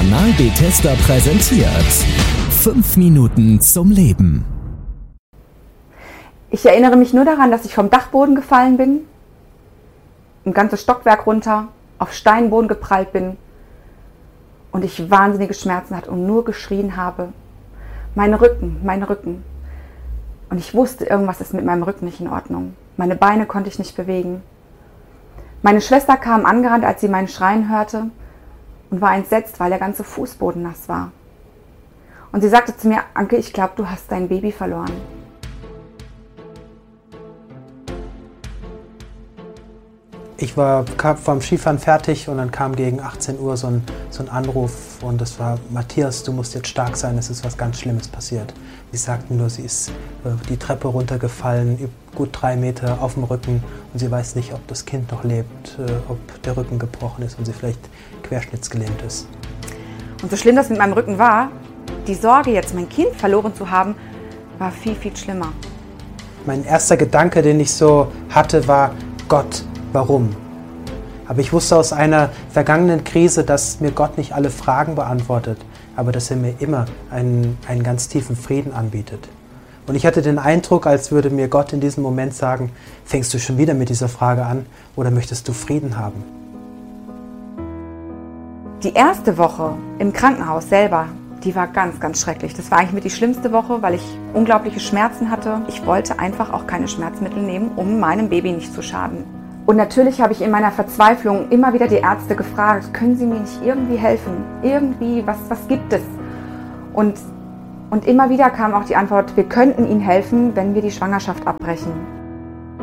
Kanal Bethesda präsentiert 5 Minuten zum Leben. Ich erinnere mich nur daran, dass ich vom Dachboden gefallen bin, ein ganzes Stockwerk runter, auf Steinboden geprallt bin und ich wahnsinnige Schmerzen hatte und nur geschrien habe, mein Rücken, mein Rücken. Und ich wusste, irgendwas ist mit meinem Rücken nicht in Ordnung. Meine Beine konnte ich nicht bewegen. Meine Schwester kam angerannt, als sie meinen Schreien hörte und war entsetzt, weil der ganze Fußboden nass war. Und sie sagte zu mir, Anke, ich glaube, du hast dein Baby verloren. Ich war vom Skifahren fertig und dann kam gegen 18 Uhr so ein Anruf und das war, Matthias, du musst jetzt stark sein, es ist was ganz Schlimmes passiert. Sie sagten nur, sie ist die Treppe runtergefallen, gut 3 Meter auf dem Rücken und sie weiß nicht, ob das Kind noch lebt, ob der Rücken gebrochen ist und sie vielleicht querschnittsgelähmt ist. Und so schlimm das mit meinem Rücken war, die Sorge, jetzt mein Kind verloren zu haben, war viel, viel schlimmer. Mein erster Gedanke, den ich so hatte, war, Gott, warum? Aber ich wusste aus einer vergangenen Krise, dass mir Gott nicht alle Fragen beantwortet, aber dass er mir immer einen ganz tiefen Frieden anbietet. Und ich hatte den Eindruck, als würde mir Gott in diesem Moment sagen, fängst du schon wieder mit dieser Frage an oder möchtest du Frieden haben? Die erste Woche im Krankenhaus selber, die war ganz, ganz schrecklich. Das war eigentlich mit die schlimmste Woche, weil ich unglaubliche Schmerzen hatte. Ich wollte einfach auch keine Schmerzmittel nehmen, um meinem Baby nicht zu schaden. Und natürlich habe ich in meiner Verzweiflung immer wieder die Ärzte gefragt, können Sie mir nicht irgendwie helfen? Irgendwie, was gibt es? Und immer wieder kam auch die Antwort, wir könnten Ihnen helfen, wenn wir die Schwangerschaft abbrechen.